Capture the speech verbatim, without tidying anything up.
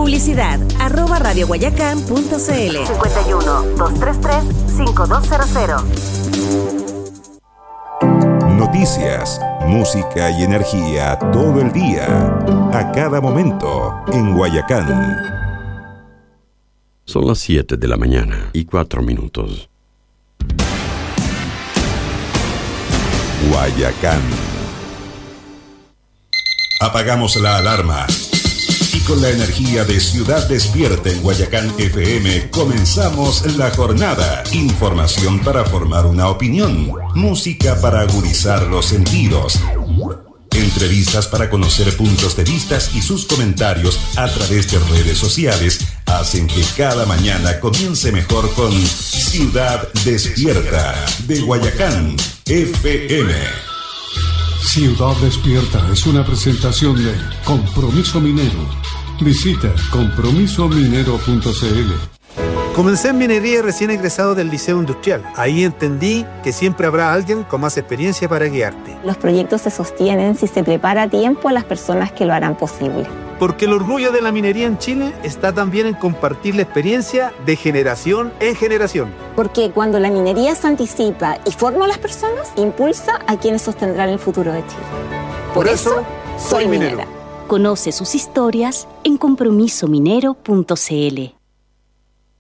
Publicidad, arroba radioguayacán punto cl. cincuenta y uno, doscientos treinta y tres, cincuenta y dos cero cero. Noticias, música y energía todo el día, a cada momento en Guayacán. Son las siete de la mañana y cuatro minutos. Guayacán. Apagamos la alarma. Y con la energía de Ciudad Despierta en Guayacán F M comenzamos la jornada. Información para formar una opinión. Música para agudizar los sentidos. Entrevistas para conocer puntos de vista y sus comentarios a través de redes sociales hacen que cada mañana comience mejor con Ciudad Despierta de Guayacán F M. Ciudad Despierta es una presentación de Compromiso Minero. Visita compromiso minero punto cl. Comencé en minería recién egresado del Liceo Industrial. Ahí entendí que siempre habrá alguien con más experiencia para guiarte. Los proyectos se sostienen si se prepara a tiempo a las personas que lo harán posible. Porque el orgullo de la minería en Chile está también en compartir la experiencia de generación en generación. Porque cuando la minería se anticipa y forma a las personas, impulsa a quienes sostendrán el futuro de Chile. Por, Por eso, eso, soy minera. Conoce sus historias en compromiso minero punto cl.